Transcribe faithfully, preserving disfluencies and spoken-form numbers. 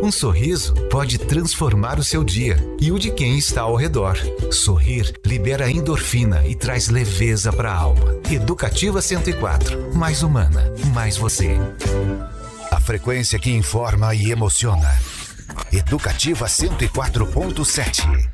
Um sorriso pode transformar o seu dia e o de quem está ao redor. Sorrir libera endorfina e traz leveza para a alma. Educativa cento e quatro, mais humana, mais você. A frequência que informa e emociona. Educativa cento e quatro ponto sete.